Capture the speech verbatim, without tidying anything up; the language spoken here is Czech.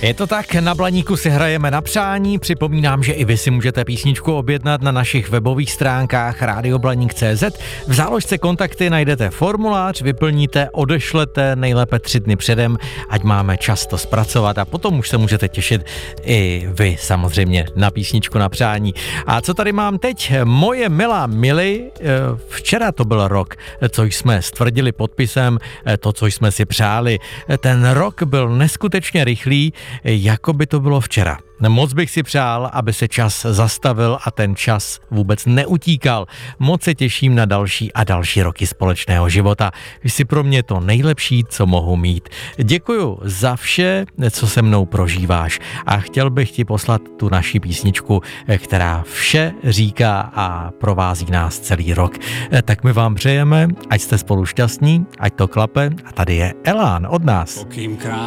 Je to tak, na Blaníku si hrajeme na přání, připomínám, že i vy si můžete písničku objednat na našich webových stránkách radioblaník tečka cé zet. V záložce kontakty najdete formulář, vyplníte, odešlete nejlépe tři dny předem, ať máme čas to zpracovat a potom už se můžete těšit i vy samozřejmě na písničku na přání. A co tady mám teď? Moje milá Mili, včera to byl rok, co jsme stvrdili podpisem, to, co jsme si přáli. Ten rok byl neskutečně rychlý, jako by to bylo včera. Moc bych si přál, aby se čas zastavil a ten čas vůbec neutíkal. Moc se těším na další a další roky společného života. Jsi pro mě to nejlepší, co mohu mít. Děkuju za vše, co se mnou prožíváš a chtěl bych ti poslat tu naši písničku, která vše říká a provází nás celý rok. Tak my vám přejeme, ať jste spolu šťastní, ať to klape a tady je Elán od nás.